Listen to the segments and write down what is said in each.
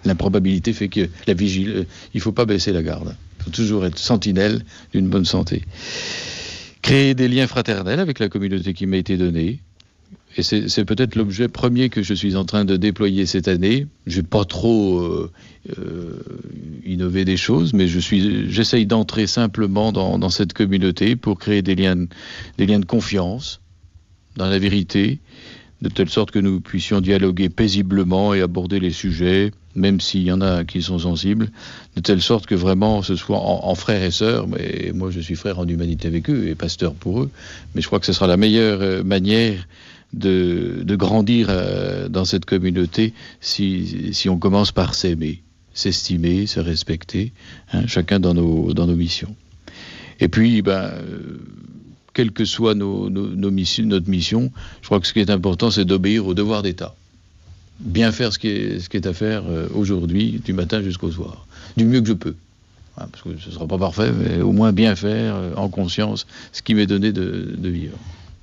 l'improbabilité fait que il ne faut pas baisser la garde. Il faut toujours être sentinelle d'une bonne santé. Créer des liens fraternels avec la communauté qui m'a été donnée. Et c'est peut-être l'objet premier que je suis en train de déployer cette année. Je vais pas trop innover des choses, mais j'essaye d'entrer simplement dans cette communauté pour créer des liens de confiance dans la vérité, de telle sorte que nous puissions dialoguer paisiblement et aborder les sujets, même s'il y en a qui sont sensibles, de telle sorte que vraiment ce soit en frères et sœurs. Mais moi je suis frère en humanité avec eux et pasteur pour eux, mais je crois que ce sera la meilleure manière de grandir dans cette communauté si on commence par s'aimer, s'estimer, se respecter, chacun dans nos missions. Et puis, quelle que soit nos missions, notre mission, je crois que ce qui est important, c'est d'obéir au devoir d'État. Bien faire ce qui est à faire aujourd'hui, du matin jusqu'au soir, du mieux que je peux. Parce que ce ne sera pas parfait, mais au moins bien faire, en conscience, ce qui m'est donné de vivre.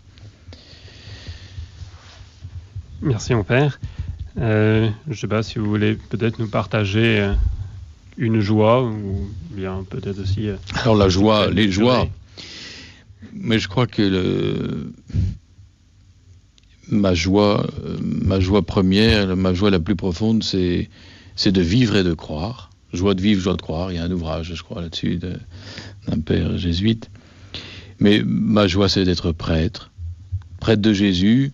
Merci, mon père. Je ne sais pas si vous voulez peut-être nous partager une joie, ou bien peut-être aussi... Alors la joie, les joies, mais je crois que ma joie première, ma joie la plus profonde, c'est de vivre et de croire. Joie de vivre, joie de croire. Il y a un ouvrage, je crois, là-dessus, d'un père jésuite. Mais ma joie, c'est d'être prêtre de Jésus,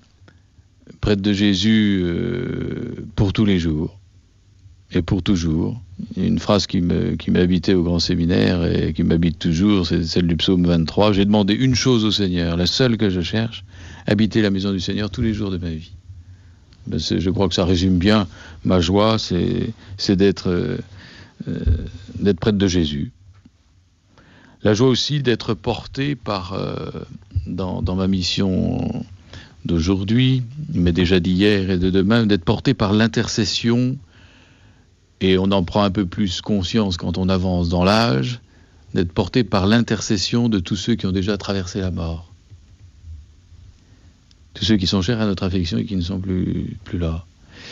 pour tous les jours et pour toujours. Une phrase qui m'habitait au grand séminaire et qui m'habite toujours, c'est celle du psaume 23. J'ai demandé une chose au Seigneur, la seule que je cherche, habiter la maison du Seigneur tous les jours de ma vie. Je crois que ça résume bien ma joie, c'est d'être prêtre de Jésus. La joie aussi d'être porté dans ma mission d'aujourd'hui, mais déjà d'hier et de demain, d'être porté par l'intercession, et on en prend un peu plus conscience quand on avance dans l'âge, d'être porté par l'intercession de tous ceux qui ont déjà traversé la mort. Tous ceux qui sont chers à notre affection et qui ne sont plus là.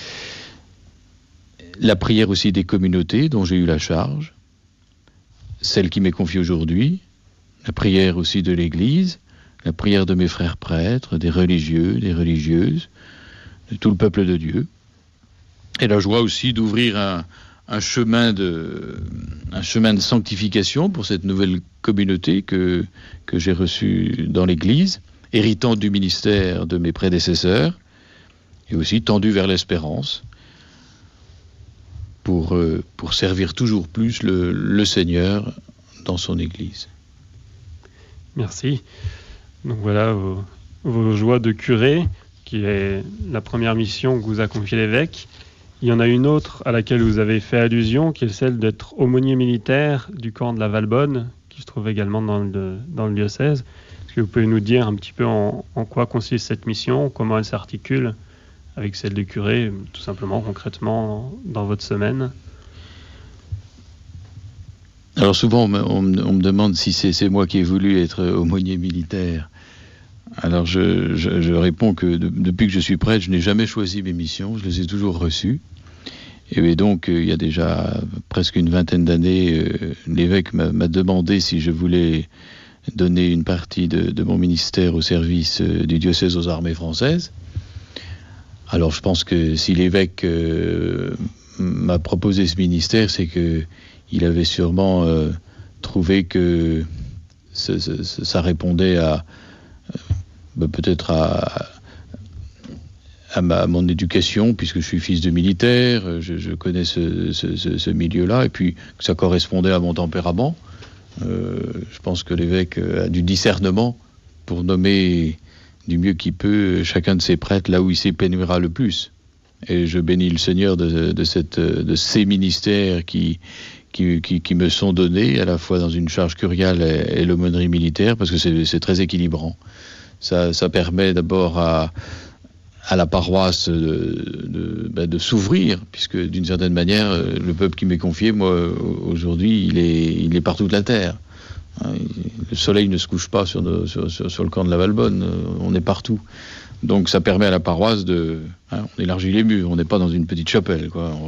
La prière aussi des communautés dont j'ai eu la charge, celle qui m'est confiée aujourd'hui, la prière aussi de l'Église, la prière de mes frères prêtres, des religieux, des religieuses, de tout le peuple de Dieu. Et la joie aussi d'ouvrir un chemin de sanctification pour cette nouvelle communauté que j'ai reçue dans l'Église, héritant du ministère de mes prédécesseurs, et aussi tendue vers l'espérance, pour servir toujours plus le Seigneur dans son Église. Merci. Donc voilà vos joies de curé, qui est la première mission que vous a confiée l'évêque. Il y en a une autre à laquelle vous avez fait allusion, qui est celle d'être aumônier militaire du camp de la Valbonne, qui se trouve également dans le diocèse. Est-ce que vous pouvez nous dire un petit peu en quoi consiste cette mission, comment elle s'articule avec celle de curé, tout simplement, concrètement, dans votre semaine ? Alors souvent, on me demande si c'est moi qui ai voulu être aumônier militaire. Alors je réponds que depuis que je suis prêtre, je n'ai jamais choisi mes missions, je les ai toujours reçues. Et donc, il y a déjà presque une vingtaine d'années, l'évêque m'a demandé si je voulais donner une partie de mon ministère au service du diocèse aux armées françaises. Alors je pense que si l'évêque m'a proposé ce ministère, c'est que il avait sûrement trouvé que ça répondait peut-être à mon éducation, puisque je suis fils de militaire, je connais ce milieu-là, et puis que ça correspondait à mon tempérament. Je pense que l'évêque a du discernement pour nommer du mieux qu'il peut chacun de ses prêtres là où il s'épanouira le plus. Et je bénis le Seigneur de ces ministères qui me sont donnés, à la fois dans une charge curiale et l'aumônerie militaire, parce que c'est très équilibrant. Ça permet d'abord à la paroisse de s'ouvrir, puisque d'une certaine manière, le peuple qui m'est confié, moi, aujourd'hui, il est partout de la terre. Le soleil ne se couche pas sur le camp de la Valbonne, on est partout. Donc ça permet à la paroisse on élargit les murs, on n'est pas dans une petite chapelle, quoi.